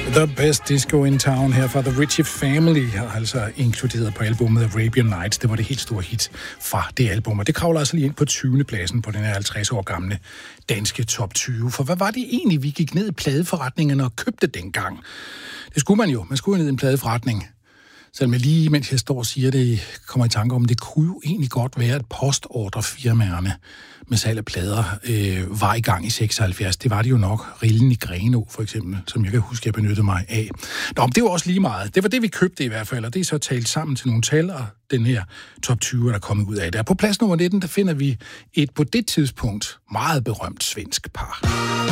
The Best Disco in Town her fra The Ritchie Family, altså inkluderet på albumet Arabian Nights. Det var det helt store hit fra det album, og det kravler altså lige ind på 20. pladsen på den her 50 år gamle danske top 20. For hvad var det egentlig, vi gik ned i pladeforretningerne og købte dengang? Det skulle man jo. Man skulle jo ned i en pladeforretning. Selvom jeg lige, mens jeg står og siger det, kommer i tanke om, det kunne jo egentlig godt være, at postordrefirmaerne med salg af plader var i gang i 76. Det var det jo nok. Rillen i Grenaa, for eksempel, som jeg kan huske, jeg benyttede mig af. Nå, men det var også lige meget. Det var det, vi købte i hvert fald, og det er så talt sammen til nogle tal, og den her top 20 er der kommet ud af. Der på plads nummer 19, der finder vi et på det tidspunkt meget berømt svensk par.